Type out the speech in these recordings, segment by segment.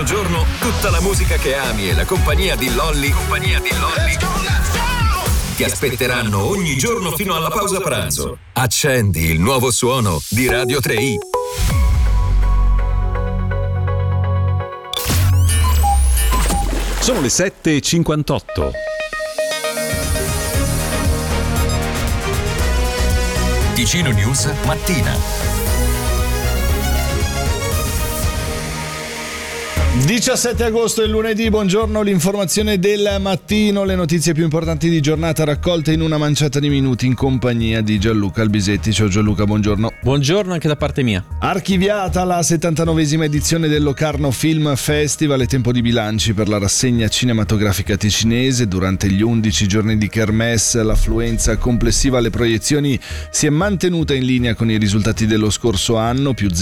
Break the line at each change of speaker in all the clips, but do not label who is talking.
Buongiorno, tutta la musica che ami e la compagnia di Lolli ti aspetteranno ogni giorno fino alla pausa pranzo. Accendi il nuovo suono di Radio 3i.
Sono le 7:58.
Ticino News mattina.
17 agosto è lunedì, buongiorno, l'informazione del mattino, le notizie più importanti di giornata raccolte in una manciata di minuti in compagnia di Gianluca Albisetti. Ciao Gianluca, buongiorno.
Buongiorno anche da parte mia.
Archiviata la 79esima edizione del Locarno Film Festival, è tempo di bilanci per la rassegna cinematografica ticinese. Durante gli 11 giorni di Kermesse l'affluenza complessiva alle proiezioni si è mantenuta in linea con i risultati dello scorso anno, più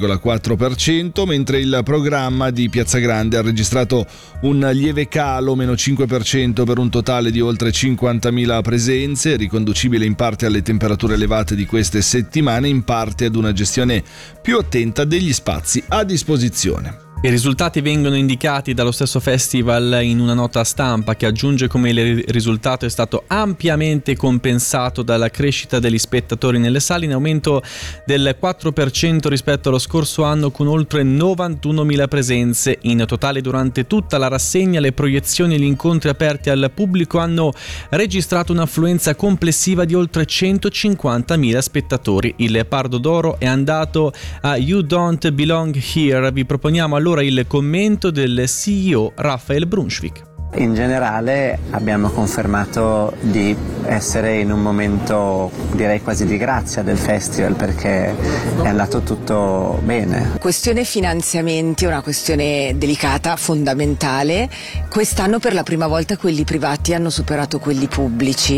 0,4%, mentre il programma di Piazza Grande ha registrato un lieve calo, meno 5%, per un totale di oltre 50.000 presenze, riconducibile in parte alle temperature elevate di queste settimane, in parte ad una gestione più attenta degli spazi a disposizione.
I risultati vengono indicati dallo stesso festival in una nota stampa che aggiunge come il risultato è stato ampiamente compensato dalla crescita degli spettatori nelle sale, in aumento del 4% rispetto allo scorso anno, con oltre 91.000 presenze. In totale durante tutta la rassegna le proiezioni e gli incontri aperti al pubblico hanno registrato un'affluenza complessiva di oltre 150.000 spettatori. Il Pardo d'Oro è andato a You Don't Belong Here. Vi proponiamo allora il commento del CEO Raphael Brunswick.
In generale abbiamo confermato di essere in un momento, direi quasi di grazia del festival, perché è andato tutto bene.
Questione finanziamenti è una questione delicata, fondamentale. Quest'anno per la prima volta quelli privati hanno superato quelli pubblici.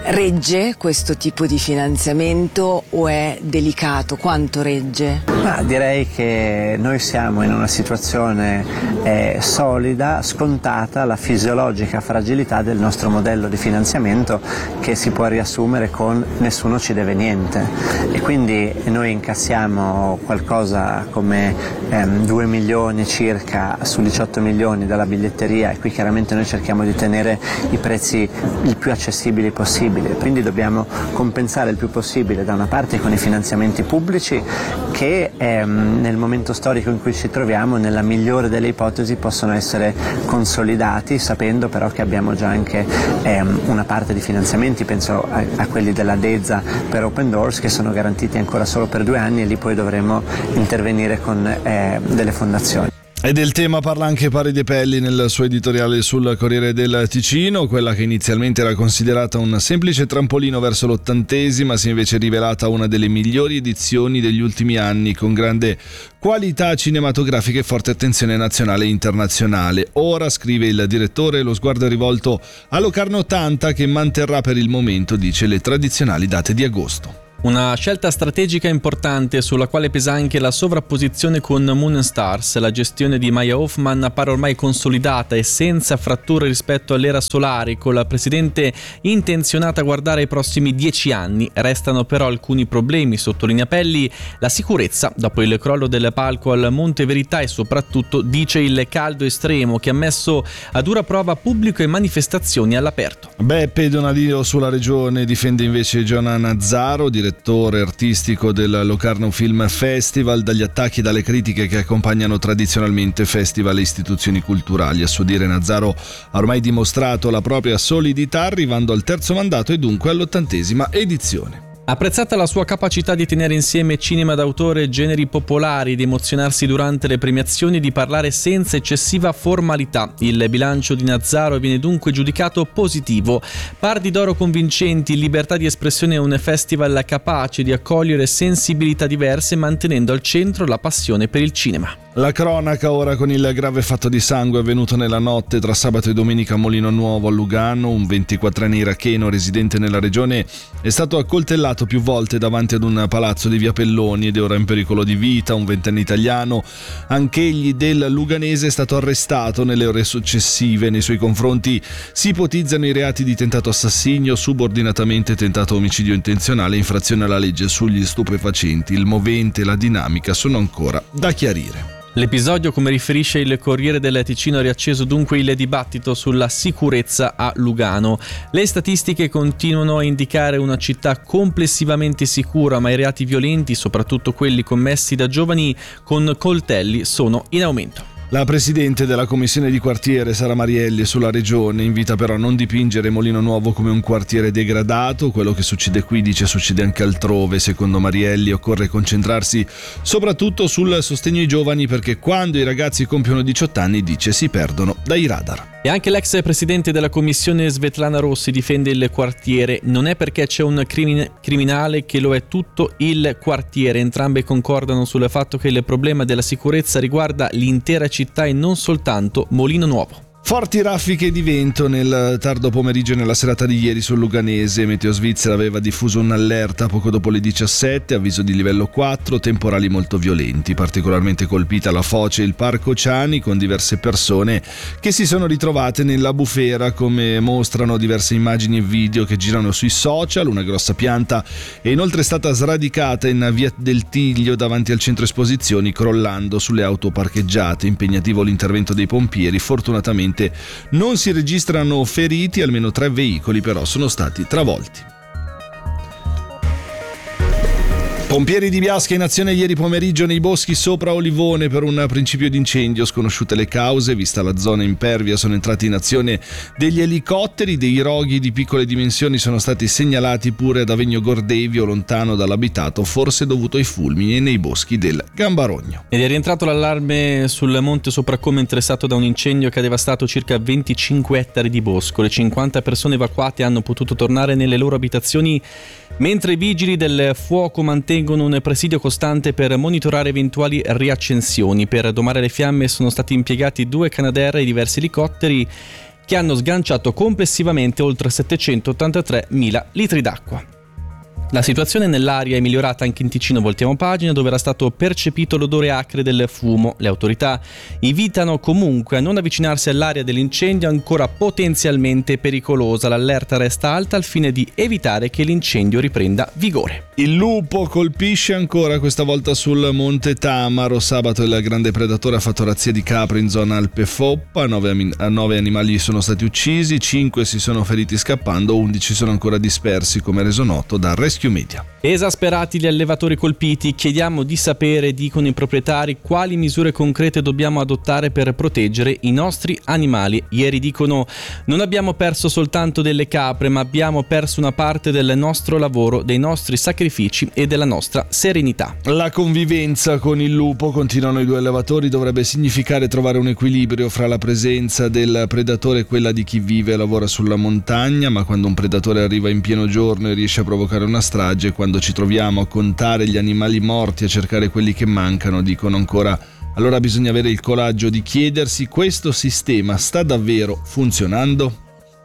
Regge questo tipo di finanziamento o è delicato? Quanto regge?
Direi che noi siamo in una situazione solida, scontata la fisiologica fragilità del nostro modello di finanziamento, che si può riassumere con nessuno ci deve niente, e quindi noi incassiamo qualcosa come 2 milioni circa su 18 milioni dalla biglietteria, e qui chiaramente noi cerchiamo di tenere i prezzi il più accessibili possibile, quindi dobbiamo compensare il più possibile da una parte con i finanziamenti pubblici che nel momento storico in cui ci troviamo, nella migliore delle ipotesi, possono essere consolidati, sapendo però che abbiamo già anche una parte di finanziamenti, penso a quelli della DEZA per Open Doors, che sono garantiti ancora solo per 2 anni, e lì poi dovremo intervenire con delle fondazioni.
E del tema parla anche Pari De Pelli nel suo editoriale sul Corriere del Ticino. Quella che inizialmente era considerata un semplice trampolino verso l'80esima si è invece rivelata una delle migliori edizioni degli ultimi anni, con grande qualità cinematografica e forte attenzione nazionale e internazionale. Ora, scrive il direttore, lo sguardo è rivolto a Locarno 80, che manterrà per il momento, dice, le tradizionali date di agosto.
Una scelta strategica importante sulla quale pesa anche la sovrapposizione con Moon Stars. La gestione di Maya Hoffman appare ormai consolidata e senza fratture rispetto all'era Solari, con la presidente intenzionata a guardare ai prossimi 10 anni. Restano però alcuni problemi, sottolinea Pelli: la sicurezza dopo il crollo del palco al Monte Verità e soprattutto, dice, il caldo estremo che ha messo a dura prova pubblico e manifestazioni all'aperto.
Beppe Donadino sulla regione difende invece Giona Nazzaro, direttore artistico del Locarno Film Festival, dagli attacchi e dalle critiche che accompagnano tradizionalmente festival e istituzioni culturali. A suo dire, Nazzaro ha ormai dimostrato la propria solidità, arrivando al 3° mandato e dunque all'80esima edizione.
Apprezzata la sua capacità di tenere insieme cinema d'autore e generi popolari, di emozionarsi durante le premiazioni e di parlare senza eccessiva formalità, il bilancio di Nazzaro viene dunque giudicato positivo. Pardi d'oro convincenti, libertà di espressione e un festival capace di accogliere sensibilità diverse, mantenendo al centro la passione per il cinema.
La cronaca ora con il grave fatto di sangue avvenuto nella notte tra sabato e domenica a Molino Nuovo a Lugano. Un 24enne iracheno residente nella regione è stato accoltellato più volte davanti ad un palazzo di via Pelloni ed è ora in pericolo di vita. Un 20enne italiano, anch'egli del Luganese, è stato arrestato nelle ore successive. Nei suoi confronti si ipotizzano i reati di tentato assassinio, subordinatamente tentato omicidio intenzionale e infrazione alla legge sugli stupefacenti. Il movente e la dinamica sono ancora da chiarire.
L'episodio, come riferisce il Corriere del Ticino, ha riacceso dunque il dibattito sulla sicurezza a Lugano. Le statistiche continuano a indicare una città complessivamente sicura, ma i reati violenti, soprattutto quelli commessi da giovani con coltelli, sono in aumento.
La presidente della commissione di quartiere, Sara Marielli, sulla regione invita però a non dipingere Molino Nuovo come un quartiere degradato. Quello che succede qui, dice, succede anche altrove. Secondo Marielli occorre concentrarsi soprattutto sul sostegno ai giovani, perché quando i ragazzi compiono 18 anni, dice, si perdono dai radar.
E anche l'ex presidente della commissione Svetlana Rossi difende il quartiere. Non è perché c'è un criminale che lo è tutto il quartiere. Entrambe concordano sul fatto che il problema della sicurezza riguarda l'intera città e non soltanto Molino Nuovo.
Forti raffiche di vento nel tardo pomeriggio e nella serata di ieri sul Luganese. Meteo Svizzera aveva diffuso un'allerta poco dopo le 17, avviso di livello 4, temporali molto violenti. Particolarmente colpita la foce e il Parco Ciani, con diverse persone che si sono ritrovate nella bufera, come mostrano diverse immagini e video che girano sui social. Una grossa pianta è inoltre stata sradicata in via del Tiglio davanti al centro esposizioni, crollando sulle auto parcheggiate. Impegnativo l'intervento dei pompieri. Fortunatamente non si registrano feriti, almeno 3 veicoli però sono stati travolti. Pompieri di Biasca in azione ieri pomeriggio nei boschi sopra Olivone per un principio di incendio. Sconosciute le cause, vista la zona impervia, sono entrati in azione degli elicotteri. Dei roghi di piccole dimensioni sono stati segnalati pure ad Avegno Gordevio, lontano dall'abitato, forse dovuto ai fulmini, e nei boschi del Gambarogno.
Ed è rientrato l'allarme sul Monte Sopracome, interessato da un incendio che ha devastato circa 25 ettari di bosco. Le 50 persone evacuate hanno potuto tornare nelle loro abitazioni, mentre i vigili del fuoco mantengono un presidio costante per monitorare eventuali riaccensioni. Per domare le fiamme sono stati impiegati 2 Canadair e diversi elicotteri che hanno sganciato complessivamente oltre 783.000 litri d'acqua. La situazione nell'aria è migliorata anche in Ticino. Voltiamo pagina, dove era stato percepito l'odore acre del fumo. Le autorità invitano comunque a non avvicinarsi all'area dell'incendio, ancora potenzialmente pericolosa. L'allerta resta alta al fine di evitare che l'incendio riprenda vigore.
Il lupo colpisce ancora, questa volta sul Monte Tamaro. Sabato il grande predatore ha fatto razzia di capre in zona Alpe Foppa. 9 animali sono stati uccisi, 5 si sono feriti scappando, 11 sono ancora dispersi, come reso noto da Rescue Media.
Esasperati gli allevatori colpiti, chiediamo di sapere, dicono i proprietari, quali misure concrete dobbiamo adottare per proteggere i nostri animali. Ieri dicono: non abbiamo perso soltanto delle capre, ma abbiamo perso una parte del nostro lavoro, dei nostri sacrifici e della nostra serenità.
La convivenza con il lupo, continuano i 2 allevatori, dovrebbe significare trovare un equilibrio fra la presenza del predatore e quella di chi vive e lavora sulla montagna. Ma quando un predatore arriva in pieno giorno e riesce a provocare una strage, quando ci troviamo a contare gli animali morti, a cercare quelli che mancano, dicono ancora, allora bisogna avere il coraggio di chiedersi: questo sistema sta davvero funzionando?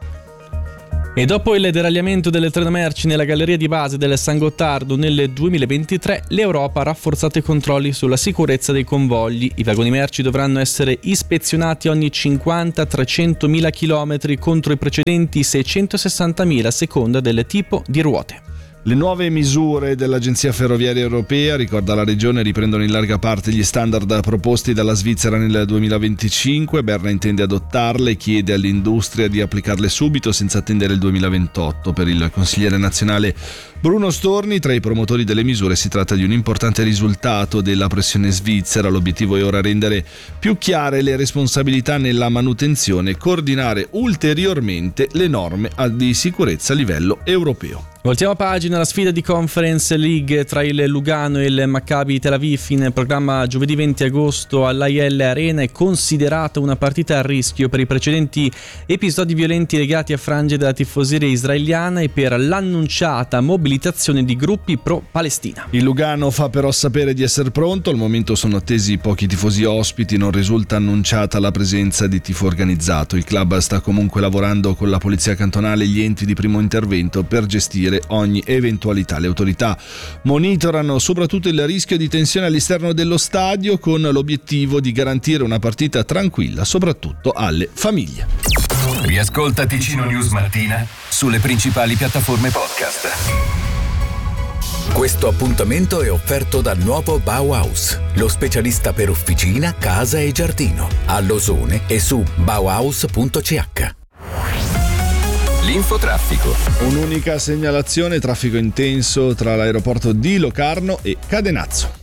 E dopo il deragliamento delle treno merci nella galleria di base del San Gottardo nel 2023, l'Europa ha rafforzato i controlli sulla sicurezza dei convogli. I vagoni merci dovranno essere ispezionati ogni 50-300.000 km contro i precedenti 660.000 a seconda del tipo di ruote.
Le nuove misure dell'Agenzia Ferroviaria Europea, ricorda la regione, riprendono in larga parte gli standard proposti dalla Svizzera nel 2025. Berna intende adottarle e chiede all'industria di applicarle subito, senza attendere il 2028. Per il consigliere nazionale Bruno Storni, tra i promotori delle misure, si tratta di un importante risultato della pressione svizzera. L'obiettivo è ora rendere più chiare le responsabilità nella manutenzione e coordinare ulteriormente le norme di sicurezza a livello europeo.
Voltiamo pagina, la sfida di Conference League tra il Lugano e il Maccabi Tel Aviv in programma giovedì 20 agosto all'AIL Arena è considerata una partita a rischio per i precedenti episodi violenti legati a frange della tifoseria israeliana e per l'annunciata mobilitazione di gruppi pro-Palestina.
Il Lugano fa però sapere di essere pronto, al momento sono attesi pochi tifosi ospiti, non risulta annunciata la presenza di tifo organizzato. Il club sta comunque lavorando con la polizia cantonale e gli enti di primo intervento per gestire ogni eventualità. Le autorità monitorano soprattutto il rischio di tensione all'esterno dello stadio, con l'obiettivo di garantire una partita tranquilla soprattutto alle famiglie.
Riascolta Ticino News Mattina sulle principali piattaforme podcast.
Questo appuntamento è offerto dal nuovo Bauhaus, lo specialista per officina, casa e giardino, a Losone e su bauhaus.ch.
L'infotraffico.
Un'unica segnalazione: traffico intenso tra l'aeroporto di Locarno e Cadenazzo.